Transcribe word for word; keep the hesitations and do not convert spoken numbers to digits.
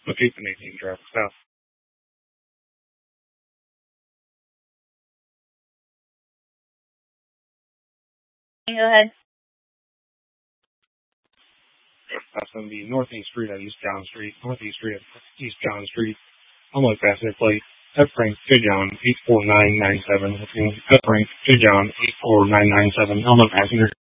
Locate the eighteen traffic south. Go ahead. That's going to be Northeast Street at East John Street, Northeast Street at East John Street. Unload passenger plate, F rank J John eight four nine nine seven. F rank J John eight four nine nine seven. Unload passenger.